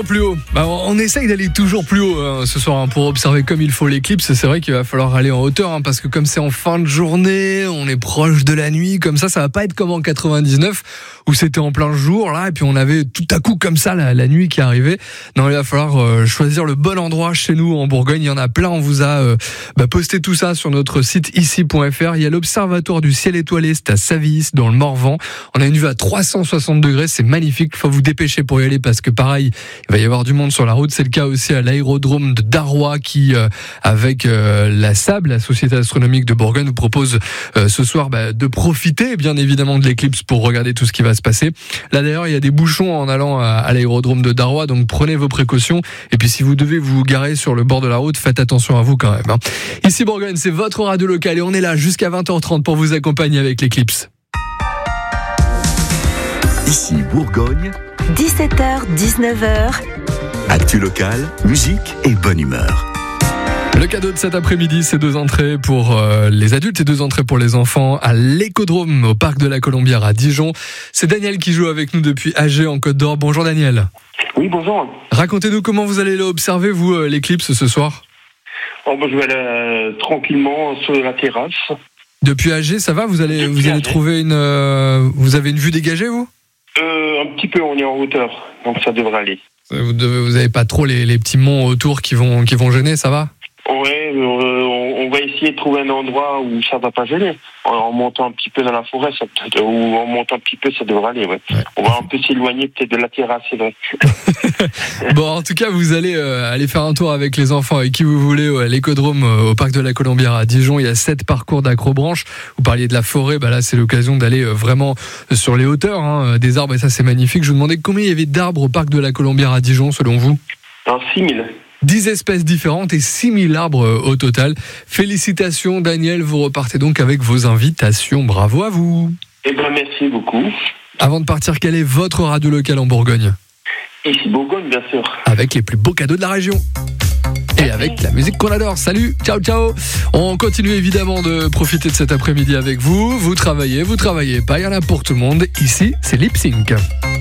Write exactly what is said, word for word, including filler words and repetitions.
toujours plus haut. Bah, on essaye d'aller toujours plus haut hein, ce soir hein, pour observer comme il faut l'éclipse. C'est vrai qu'il va falloir aller en hauteur hein, parce que comme c'est en fin de journée, on est proche de la nuit. Comme ça, ça va pas être comme en quatre-vingt-dix-neuf où c'était en plein jour là et puis on avait tout à coup comme ça la, la nuit qui arrivait. Non, il va falloir euh, choisir le bon endroit chez nous en Bourgogne. Il y en a plein. On vous a euh, bah, posté tout ça sur notre site ici point f r. Il y a l'observatoire du ciel étoilé, c'est à Savills dans le Morvan. On a une vue à trois cent soixante degrés. C'est magnifique. Faut vous dépêcher pour y aller parce que pareil, il va y avoir du monde sur la route. C'est le cas aussi à l'aérodrome de Darrois qui, euh, avec euh, la S A B, la Société astronomique de Bourgogne, vous propose euh, ce soir bah, de profiter bien évidemment de l'éclipse pour regarder tout ce qui va se passer. Là d'ailleurs, il y a des bouchons en allant à, à l'aérodrome de Darrois, donc prenez vos précautions. Et puis si vous devez vous garer sur le bord de la route, faites attention à vous quand même. Hein. Ici Bourgogne, c'est votre radio locale et on est là jusqu'à vingt heures trente pour vous accompagner avec l'éclipse. Ici Bourgogne, dix-sept heures dix-neuf heures. actu locale, musique et bonne humeur. Le cadeau de cet après-midi, c'est deux entrées pour euh, les adultes et deux entrées pour les enfants à l'Écodrome au parc de la Colombière à Dijon. C'est Daniel qui joue avec nous depuis Agé en Côte d'Or. Bonjour Daniel. Oui, bonjour. Racontez-nous comment vous allez observer vous euh, l'éclipse ce soir. Oh, bah, je vais aller euh, tranquillement sur la terrasse. Depuis Agé, ça va? Vous allez, Depuis vous allez Agé. trouver une, euh, vous avez une vue dégagée vous? Euh, un petit peu, on est en hauteur, donc ça devrait aller. Vous devez, vous avez pas trop les, les petits monts autour qui vont, qui vont gêner, ça va? Ouais, euh, on, on va essayer de trouver un endroit où ça va pas gêner. En, en montant un petit peu dans la forêt, ça peut, ou en montant un petit peu, ça devrait aller. Ouais. Ouais. On va un peu s'éloigner peut-être de la terrasse, c'est vrai. Bon, en tout cas, vous allez euh, aller faire un tour avec les enfants avec qui vous voulez euh, à l'Écodrome euh, au parc de la Colombière à Dijon. Il y a sept parcours d'acrobranche. Vous parliez de la forêt, bah là c'est l'occasion d'aller euh, vraiment sur les hauteurs hein, des arbres et ça c'est magnifique. Je vous demandais combien il y avait d'arbres au parc de la Colombière à Dijon selon vous? En six mille. dix espèces différentes et six mille arbres euh, au total. Félicitations Daniel, vous repartez donc avec vos invitations. Bravo à vous. Eh ben merci beaucoup. Avant de partir, quel est votre radio locale en Bourgogne? Ici Bourgogne, bien sûr. Avec les plus beaux cadeaux de la région. Et avec la musique qu'on adore. Salut, ciao, ciao. On continue évidemment de profiter de cet après-midi avec vous. Vous travaillez, vous travaillez pas, il y en a pour tout le monde. Ici, c'est Lip Sync.